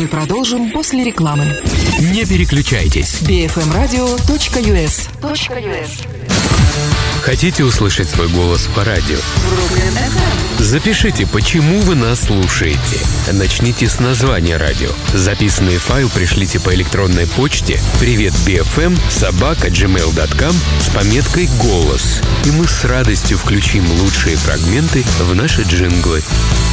Мы продолжим после рекламы. Не переключайтесь. bfmradio.us. Хотите услышать свой голос по радио? Запишите, почему вы нас слушаете. Начните с названия радио. Записанный файл пришлите по электронной почте privetbfm@gmail.com с пометкой «Голос». И мы с радостью включим лучшие фрагменты в наши джинглы.